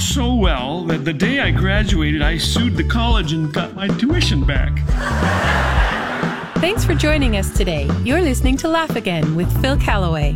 so well that the day I graduated, I sued the college and got my tuition back. Thanks for joining us today. You're listening to Laugh Again with Phil Callaway.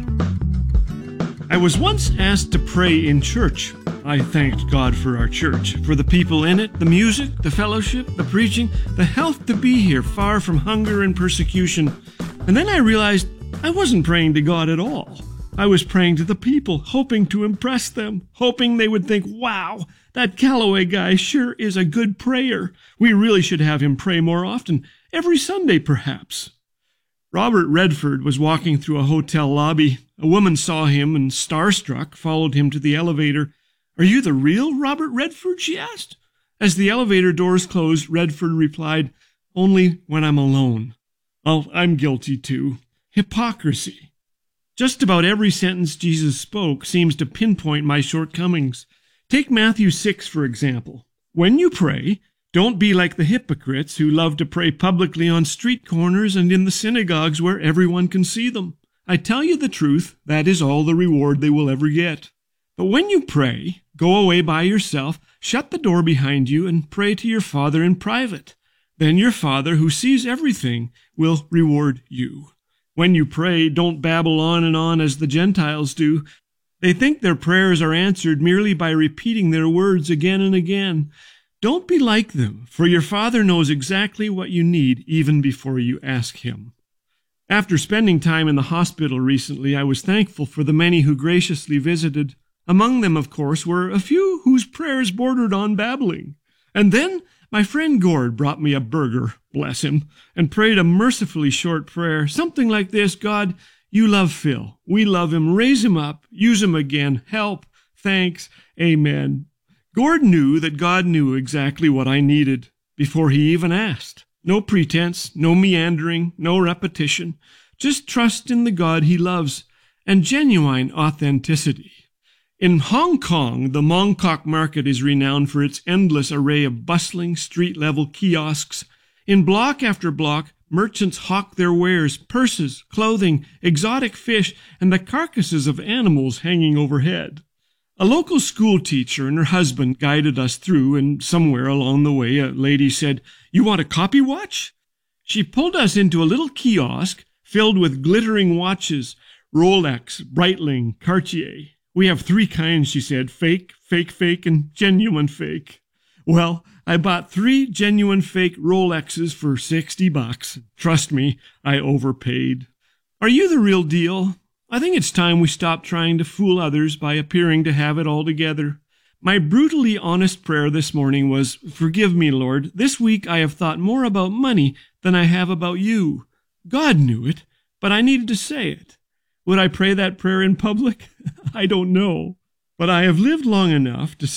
I was once asked to pray in church. I thanked God for our church, for the people in it, the music, the fellowship, the preaching, the health to be here, far from hunger and persecution. And then I realized I wasn't praying to God at all. I was praying to the people, hoping to impress them, hoping they would think, wow, that Callaway guy sure is a good prayer. We really should have him pray more often, every Sunday perhaps. Robert Redford was walking through a hotel lobby. A woman saw him and, starstruck, followed him to the elevator. "Are you the real Robert Redford?" she asked. As the elevator doors closed, Redford replied, "Only when I'm alone." Oh, I'm guilty too. Hypocrisy. Just about every sentence Jesus spoke seems to pinpoint my shortcomings. Take Matthew 6, for example. When you pray, don't be like the hypocrites who love to pray publicly on street corners and in the synagogues where everyone can see them. I tell you the truth, that is all the reward they will ever get. But when you pray, go away by yourself, shut the door behind you, and pray to your Father in private. Then your Father, who sees everything, will reward you. When you pray, don't babble on and on as the Gentiles do. They think their prayers are answered merely by repeating their words again and again. Don't be like them, for your Father knows exactly what you need even before you ask Him. After spending time in the hospital recently, I was thankful for the many who graciously visited. Among them, of course, were a few whose prayers bordered on babbling. And then my friend Gord brought me a burger, bless him, and prayed a mercifully short prayer, something like this: God, you love Phil. We love him. Raise him up. Use him again. Help. Thanks. Amen. Gord knew that God knew exactly what I needed before he even asked. No pretense, no meandering, no repetition. Just trust in the God he loves and genuine authenticity. In Hong Kong, the Mong Kok market is renowned for its endless array of bustling street-level kiosks. In block after block, merchants hawk their wares, purses, clothing, exotic fish, and the carcasses of animals hanging overhead. A local school teacher and her husband guided us through, and somewhere along the way a lady said, "You want a copy watch?" She pulled us into a little kiosk filled with glittering watches, Rolex, Breitling, Cartier. "We have 3 kinds," she said, fake, fake, fake, and genuine fake. Well, I bought 3 genuine fake Rolexes for $60. Trust me, I overpaid. Are you the real deal? I think it's time we stop trying to fool others by appearing to have it all together. My brutally honest prayer this morning was, "Forgive me, Lord. This week I have thought more about money than I have about you." God knew it, but I needed to say it. Would I pray that prayer in public? I don't know. But I have lived long enough to